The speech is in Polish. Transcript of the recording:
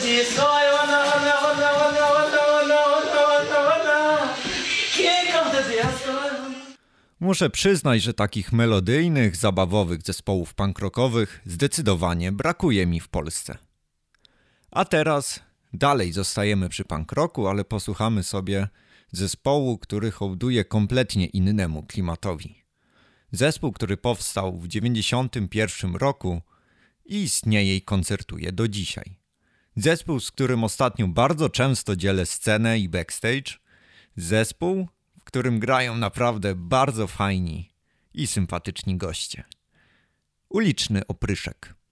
disco, I wanna. Here comes the disco. Muszę przyznać, że takich melodyjnych, zabawowych zespołów punk rockowych zdecydowanie brakuje mi w Polsce. A teraz dalej zostajemy przy punk rocku, ale posłuchamy sobie zespołu, który hołduje kompletnie innemu klimatowi. Zespół, który powstał w 1991 roku i istnieje i koncertuje do dzisiaj. Zespół, z którym ostatnio bardzo często dzielę scenę i backstage. Zespół, w którym grają naprawdę bardzo fajni i sympatyczni goście. Uliczny Opryszek.